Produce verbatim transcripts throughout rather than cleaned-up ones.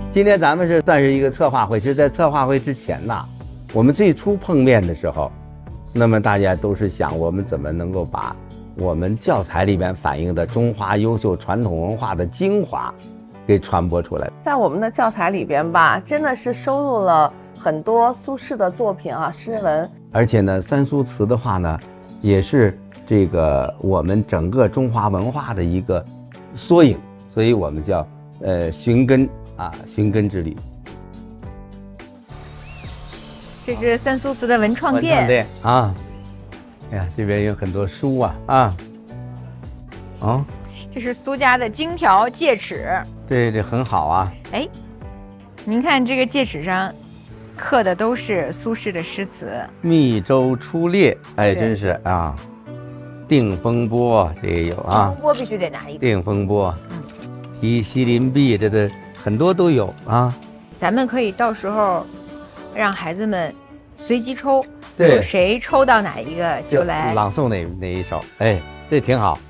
今天咱们是算是一个策划会，其实在策划会之前呢，我们最初碰面的时候，那么大家都是想我们怎么能够把我们教材里边反映的中华优秀传统文化的精华给传播出来。 在我们的教材里边吧，真的是收录了很多苏轼的作品啊，诗文。 而且呢，三苏词的话呢，也是这个我们整个中华文化的一个缩影，所以我们叫呃寻根啊，寻根之旅。 这是三苏词的文创店。 文创店啊，哎呀，这边有很多书啊啊，哦， 这是苏家的金条戒尺。 对，这很好啊。 哎，您看这个戒尺上刻的都是苏轼的诗词。 密州出猎，哎，真是啊。定风波这也有啊， 风波必须得拿一个。 定风波，题西林壁，这的很多都有啊。 咱们可以到时候让孩子们随机抽， 对， 谁抽到哪一个就来朗诵哪哪一首，哎，这挺好。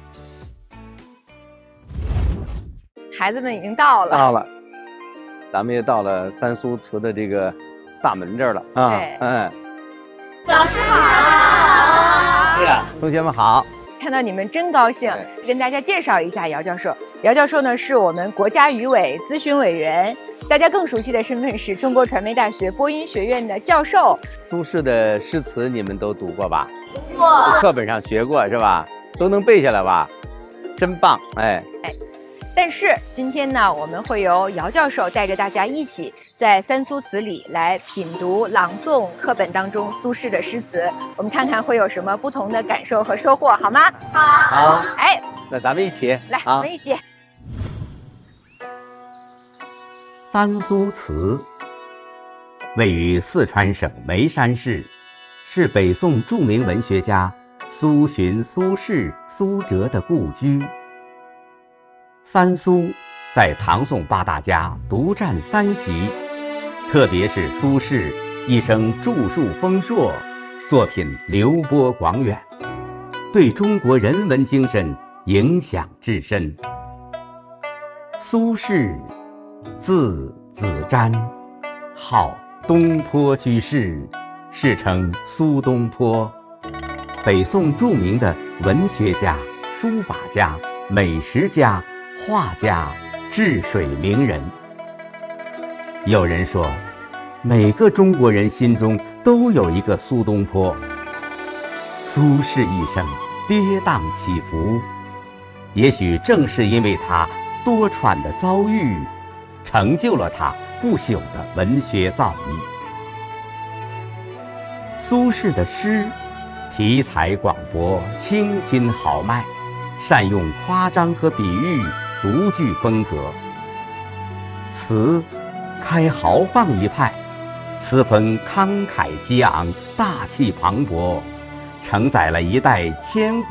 孩子们已经到了， 到了，咱们也到了三苏词的这个大门这儿了啊。 对， 嗯， 老师好。 是啊，同学们好。 看到你们真高兴，跟大家介绍一下姚教授。姚教授呢是我们国家语委咨询委员，大家更熟悉的身份是中国传媒大学播音学院的教授。 苏轼的诗词你们都读过吧？ 读过， 课本上学过是吧？都能背下来吧？真棒！哎哎。但是今天呢，我们会由姚教授带着大家一起在三苏词里来品读、朗诵课本当中苏轼的诗词，我们看看会有什么不同的感受和收获，好吗？ 好。 好， 哎， 那咱们一起来， 啊、 我们一起。 三苏词位于四川省眉山市，是北宋著名文学家苏洵、苏轼、苏辙的故居。三苏在唐宋八大家独占三席，特别是苏轼一生著述丰硕，作品流播广远，对中国人文精神影响至深。苏轼字子瞻，号东坡居士，世称苏东坡，北宋著名的文学家、书法家、美食家、画家、治水名人。有人说，每个中国人心中都有一个苏东坡。苏轼一生跌宕起伏，也许正是因为他多舛的遭遇，成就了他不朽的文学造诣。苏轼的诗题材广博，清新豪迈，善用夸张和比喻，独具风格。词开豪放一派，词风慷慨激昂，大气磅礴，承载了一代千古